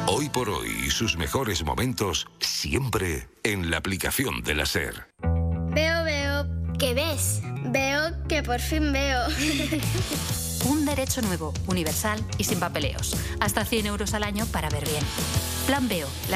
Hoy por hoy y sus mejores momentos siempre en la aplicación de la SER. Veo. ¿Qué ves? Veo que por fin veo. Un derecho nuevo, universal y sin papeleos. Hasta 100 euros al año para ver bien. Plan Veo.